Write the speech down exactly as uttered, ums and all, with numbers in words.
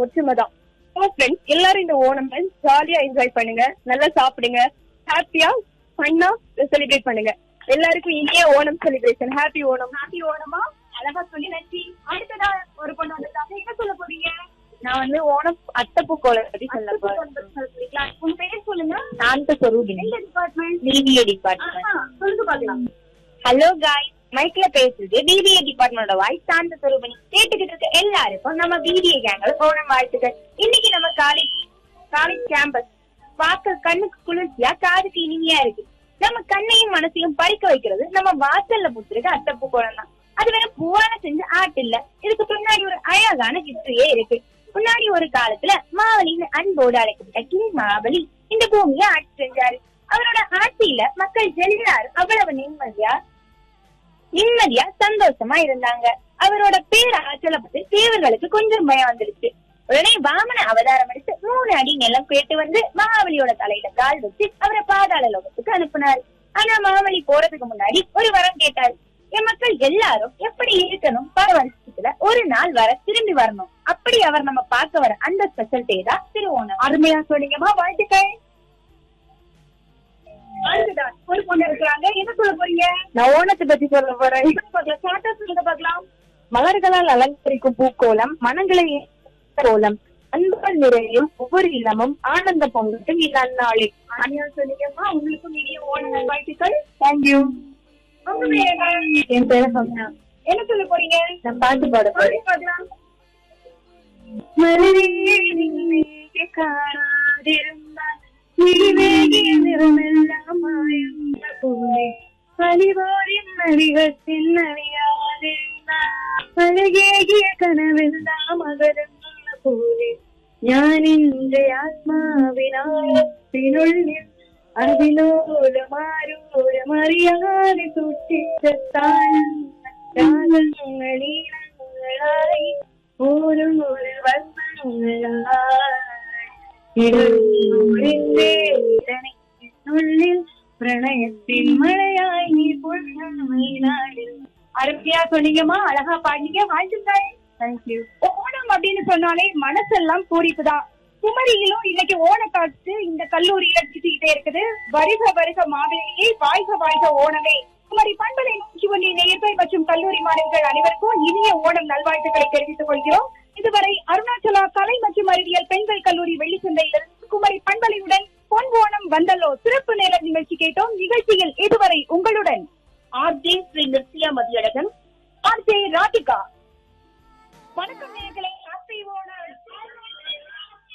ஒற்றுமை தான். ஃப்ரெண்ட்ஸ் எல்லாரும் இந்த ஓணம் ஜாலியா என்ஜாய் பண்ணுங்க, நல்லா சாப்பிடுங்க, ஹாப்பியா ஃபன்னா செலிப்ரேட் பண்ணுங்க. எல்லாருக்கும் இனிய Onam celebration. Happy Onam. Happy ஓணமா அழகா சொல்லி நச்சி. அடுத்ததா ஒரு பொண்ணு வந்திருக்காங்க, என்ன சொல்ல போறீங்க? நான் வந்து ஓணம் அட்டப்பூ கோலம் பத்தி சொல்ல போறேன். உங்க பேர் சொல்லுங்க. சாந்த சொரூபினி, டிபார்ட்மெண்ட் பிபிஏ டிபார்ட்மெண்ட். சொல்லுங்க பாக்கலாம். ஹலோ காய்ஸ், மைக்ல பேசுறது பிபிஏ டிபார்ட்மெண்டோட வாய்ஸ் சாந்த சொரூபினி. கேட்டுக்கிட்டு இருக்க எல்லாருக்கும் நம்ம பிபிஏ கேங்கல் ஓணம் வாழ்த்துக்கள். இன்னைக்கு நம்ம காலேஜ் காலேஜ் கேம்பஸ் பார்க்க கண்ணுக்கு குளிர்ச்சியா, காதுக்கு இனிமையா இருக்கு. நம்ம கண்ணையும் மனசையும் பறிக்க வைக்கிறது நம்ம வாசல்ல புத்திருக்க அட்டப்பூ கோலம் தான். அது வேற பூவால செஞ்ச ஆர்ட் இல்ல. இதுக்கு பின்னாடி ஒரு அழகான ஹிஸ்டரியே இருக்கு. முன்னாடி ஒரு காலத்துல மாவலின்னு அன்போடு அழைக்கப்பட்ட கிங் மகாபலி இந்த பூமியை ஆட்சி செஞ்சாரு. அவரோட ஆட்சியில மக்கள் எல்லாரும் அவ்வளவு நிம்மதியா நிம்மதியா சந்தோஷமா இருந்தாங்க. அவரோட பேராற்றலை பத்தி தேவர்களுக்கு கொஞ்சம் பயம் வந்துருச்சு. உடனே வாமன அவதாரம் எடுத்து மூணு அடி நிலம் கேட்டு வந்து மகாபலியோட தலையில கால் வச்சு அவரை பாதாள லோகத்துக்கு அனுப்புனாரு. ஆனா மகாபலி போறதுக்கு முன்னாடி ஒரு வரம் கேட்டாரு. என் மக்கள் எல்லாரும் எப்படி இருக்கணும், பல வருஷத்துல ஒரு நாள் வர திரும்பி வரணும். அப்படி அவர் நம்ம பார்க்க வர அந்த ஸ்பெஷல் டே தான் திருவோணம். அருமையா சொன்னீங்கம்மா, வாழ்த்துக்கள். ஒரு பொண்ணு இருக்கிறாங்க, என்ன சொல்ல போறீங்க? நான் ஓணத்தை பத்தி சொல்ல போறேன். ஷார்ட்டா சொல்லுங்க பாக்கலாம். மலர்களால் அலங்கரிக்கும் பூக்கோலம், மனங்களை கோலம், அன்புகள் நிறையும் ஒவ்வொரு இல்லமும் ஆனந்த பொங்கட்டும் இந்நாளே. அருமையா சொன்னீங்கம்மா, உங்களுக்கும் இனிய ஓணம் வாழ்த்துக்கள். தேங்க்யூ. உங்க பேர் என்ன? என் பேரை சொன்னா என்ன சொல்ல போறீங்க? நான் பாட்டு பாட போறேன். பாக்கலாம். காணாதிருந்தால் நிறமெல்லாம் மாயந்த போலே பலிவோரின் நடிகத்தின் அறியாதிருந்தால் அழகேகிய கனவெல்லாம் மகரந்த போலே ഞാൻ എന്റെ ആത്മാവിനാളത്തിനുള്ളിൽ അതിലോലമാരോരമറിയാതെ സൂക്ഷിച്ചായി ഓരോ വർണ്ണങ്ങളായി പ്രണയത്തിൻ മഴയായി നീ പൊന്നാടിൽ. அருமையா சொன்னீங்கம்மா, அழகா பாடிங்க, வாழ்த்துக்கள். தேங்க்யூ. ஓணம் அப்படின்னு சொன்னாலே மனசெல்லாம் பூரிப்புதான். குமரியிலும் இன்னைக்கு ஓணக்காற்று இந்த கல்லூரியில வீசிக்கிட்டே இருக்குது. வருக வருக மாவேலியை, வாழ்க வாழ்க ஓணமே. குமரி பண்பலை நூற்றி ஒன்று நேயர்கள் மற்றும் கல்லூரி மாணவர்கள் அனைவருக்கும் இனிய ஓணம் நல்வாழ்த்துக்களை தெரிவித்துக் கொள்கிறோம். இதுவரை அருணாச்சலா கலை மற்றும் அறிவியல் பெண்கள் கல்லூரி வெள்ளிச்சந்தையிலிருந்து குமரி பண்பலையுடன் பொன் ஓணம் வந்தல்லோ சிறப்பு நேர நிகழ்ச்சி கேட்டோம். நிகழ்ச்சியில் இதுவரை